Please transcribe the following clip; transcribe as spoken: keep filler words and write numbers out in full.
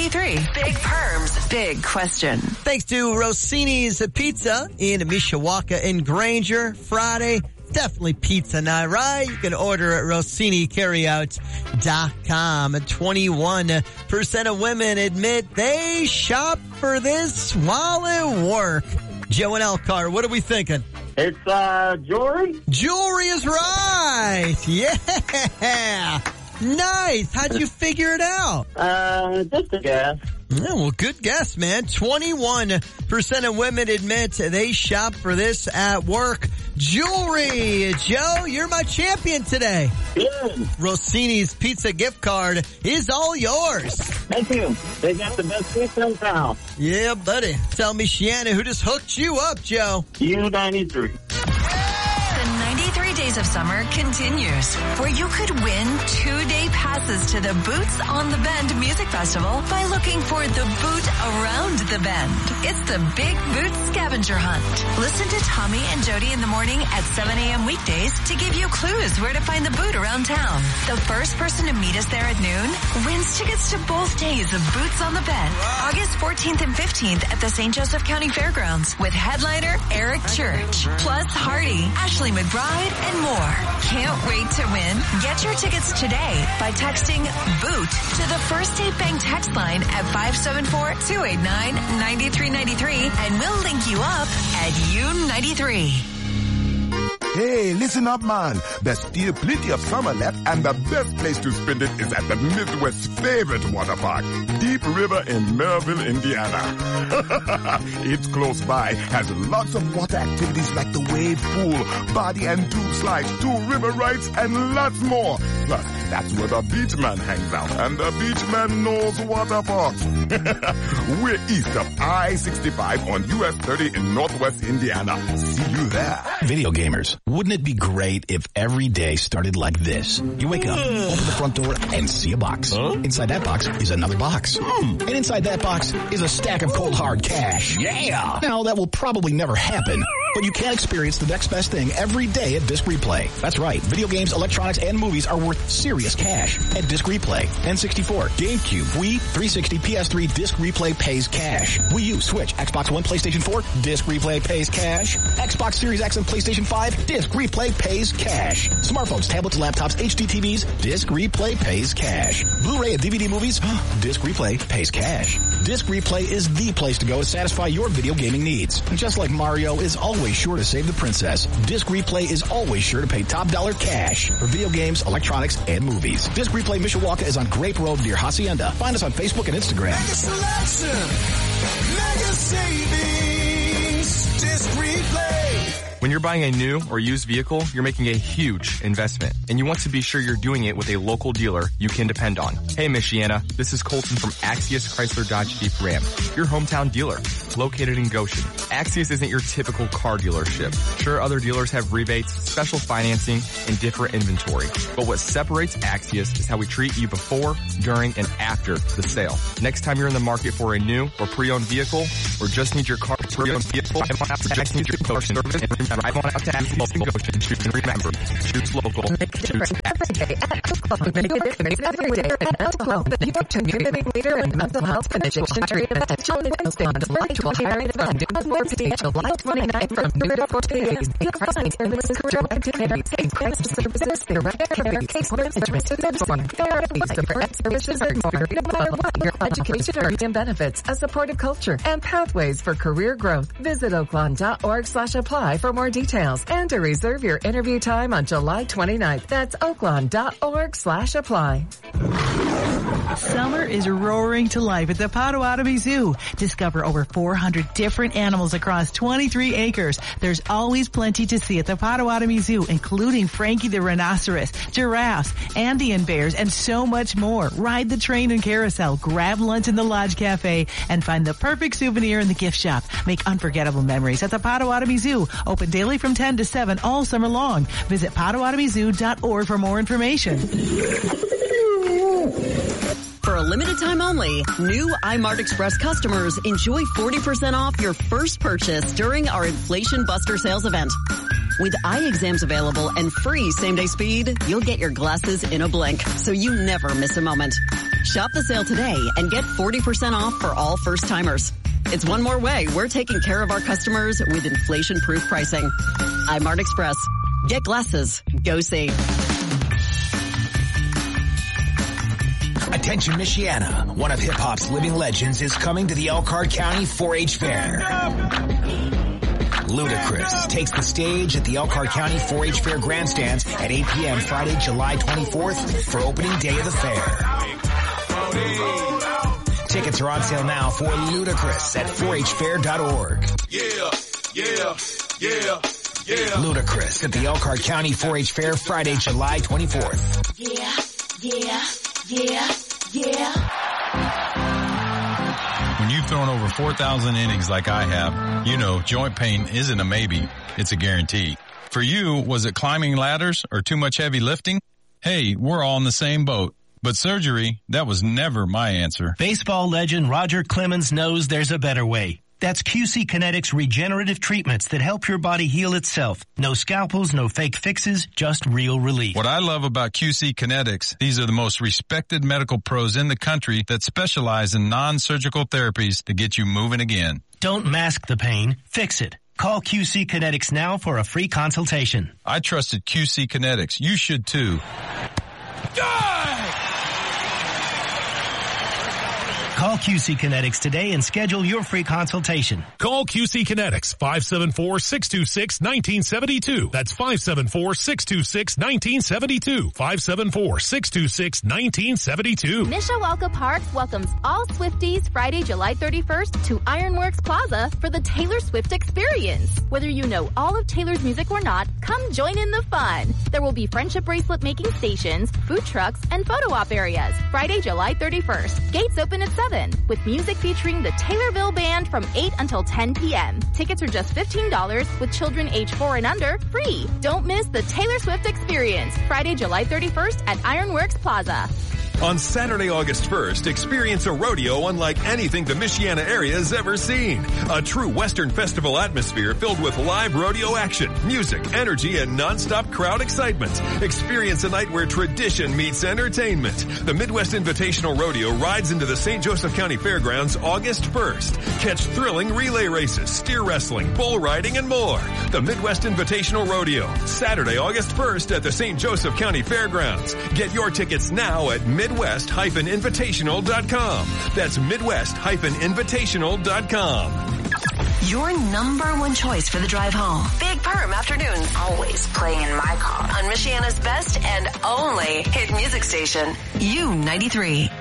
ninety-three. Big Perms, Big Question. Thanks to Rossini's Pizza in Mishawaka and Granger. Friday, definitely pizza night, right? You can order at Rossini Carryout dot com. twenty-one percent of women admit they shop for this while at work. Joe and Elkhart, what are we thinking? It's, uh, jewelry? Jewelry is right. Yeah. Nice. How'd you figure it out? Uh, just a guess. Yeah, well, good guess, man. twenty-one percent of women admit they shop for this at work. Jewelry. Joe, you're my champion today. Good. Rossini's Pizza gift card is all yours. Thank you. They got the best pizza in town. Yeah, buddy. Tell me, Shannon, who just hooked you up, Joe? U ninety-three. ninety-three Days of Summer continues, where you could win two-day passes to the Boots on the Bend Music Festival by looking for the boot around the bend. It's the Big Boot Scavenger Hunt. Listen to Tommy and Jody in the morning at seven a.m. weekdays to give you clues where to find the boot around town. The first person to meet us there at noon wins tickets to both days of Boots on the Bend, August fourteenth and fifteenth at the Saint Joseph County Fairgrounds with headliner Eric Church, plus Hardy, Ashley McBride, and more. Can't wait to win? Get your tickets today by texting BOOT to the First State Bank text line at five seven four, two eight nine, nine three nine three and we'll link you up at U ninety-three. Hey, listen up, man. There's still plenty of summer left, and the best place to spend it is at the Midwest's favorite water park, Deep River in Maryville, Indiana. It's close by, has lots of water activities like the wave pool, body and tube slides, two river rides, and lots more. Plus, that's where the beach man hangs out, and the beach man knows water parks. We're east of I sixty-five on U S thirty in Northwest Indiana. See you there. Video gamers, wouldn't it be great if every day started like this? You wake up, open the front door, and see a box. Huh? Inside that box is another box. Mm. And inside that box is a stack of cold hard cash. Yeah! Now, that will probably never happen, but you can experience the next best thing every day at Disc Replay. That's right. Video games, electronics, and movies are worth serious cash at Disc Replay. N sixty-four, GameCube, Wii, three sixty, P S three, Disc Replay pays cash. Wii U, Switch, Xbox One, PlayStation four, Disc Replay pays cash. Xbox Series X and PlayStation five, Disc Replay pays cash. Smartphones, tablets, laptops, H D T Vs, Disc Replay pays cash. Blu-ray and D V D movies, Disc Replay pays cash. Disc Replay is the place to go to satisfy your video gaming needs. And just like Mario is always sure to save the princess, Disc Replay is always sure to pay top dollar cash for video games, electronics, and movies. Disc Replay Mishawaka is on Grape Road near Hacienda. Find us on Facebook and Instagram. Mega selection, mega savings, Disc Replay. When you're buying a new or used vehicle, you're making a huge investment, and you want to be sure you're doing it with a local dealer you can depend on. Hey, Michiana, this is Colton from Axios Chrysler Dodge Jeep Ram, your hometown dealer, located in Goshen. Axios isn't your typical car dealership. Sure, other dealers have rebates, special financing, and different inventory, but what separates Axios is how we treat you before, during, and after the sale. Next time you're in the market for a new or pre-owned vehicle, or just need your car pre-owned vehicle, drive on out to Axios Goshen service and drive on out to Axios Goshen. Choose and remember, choose local. Make a difference every day at Oaklawn. Make a difference every day at Oaklawn. The community leader in mental health conditions treated at John Wednesday on the right to a higher fund. It was more potential life twenty-nine from three to four days. It finds and listens to your activity. Case crisis services, their right care, case work, interest, and form. Therapy, support, services, and more. No matter what your education or and benefits, a supportive culture, and pathways for career growth. Visit oaklawn.org slash apply for more details and to reserve your interview time on July twenty-ninth. That's oaklawn.org slash apply. Summer is roaring to life at the Potawatomi Zoo. Discover over four hundred different animals across twenty-three acres. There's always plenty to see at the Potawatomi Zoo, including Frankie the rhinoceros, giraffes, Andean bears, and so much more. Ride the train and carousel, grab lunch in the Lodge Cafe, and find the perfect souvenir in the gift shop. Make unforgettable memories at the Potawatomi Zoo. Open daily from ten to seven all summer long. Visit potawatomi zoo dot org for more information. For a limited time only, new iMart Express customers enjoy forty percent off your first purchase during our Inflation Buster sales event. With eye exams available and free same-day speed, you'll get your glasses in a blink, so you never miss a moment. Shop the sale today and get forty percent off for all first-timers. It's one more way we're taking care of our customers with inflation-proof pricing. iMart Express. Get glasses. Go see. Attention Michiana, one of hip-hop's living legends is coming to the Elkhart County four H Fair. Ludacris takes the stage at the Elkhart County four H Fair grandstands at eight p.m. Friday, July twenty-fourth for opening day of the fair. Tickets are on sale now for Ludacris at four H fair dot org. Yeah, yeah, yeah, yeah. Ludacris at the Elkhart County four H Fair Friday, July twenty-fourth. Yeah, yeah, yeah, yeah. When you've thrown over four thousand innings like I have, you know joint pain isn't a maybe, it's a guarantee. For you, was it climbing ladders or too much heavy lifting? Hey, we're all in the same boat. But surgery, that was never my answer. Baseball legend Roger Clemens knows there's a better way. That's Q C Kinetics regenerative treatments that help your body heal itself. No scalpels, no fake fixes, just real relief. What I love about Q C Kinetics, these are the most respected medical pros in the country that specialize in non-surgical therapies to get you moving again. Don't mask the pain, fix it. Call Q C Kinetics now for a free consultation. I trusted Q C Kinetics. You should too. Call Q C Kinetics today and schedule your free consultation. Call Q C Kinetics, five seven four, six two six, one nine seven two. That's five seven four, six two six, one nine seven two. five seven four, six two six, one nine seven two. Mishawaka Parks welcomes all Swifties Friday, July thirty-first to Ironworks Plaza for the Taylor Swift experience. Whether you know all of Taylor's music or not, come join in the fun. There will be friendship bracelet making stations, food trucks, and photo op areas. Friday, July thirty-first. Gates open at seven. With music featuring the Taylorville Band from eight until ten p.m. Tickets are just fifteen dollars with children age four and under free. Don't miss the Taylor Swift experience. Friday, July thirty-first at Ironworks Plaza. On Saturday, August first, experience a rodeo unlike anything the Michiana area has ever seen. A true Western festival atmosphere filled with live rodeo action, music, energy, and non-stop crowd excitement. Experience a night where tradition meets entertainment. The Midwest Invitational Rodeo rides into the Saint Joseph County Fairgrounds August first. Catch thrilling relay races, steer wrestling, bull riding, and more. The Midwest Invitational Rodeo, Saturday, August first at the Saint Joseph County Fairgrounds. Get your tickets now at Midwest Midwest Invitational dot com. That's Midwest Invitational dot com. Your number one choice for the drive home. Big Perm Afternoons. Always playing in my car. On Michiana's best and only hit music station. U ninety-three.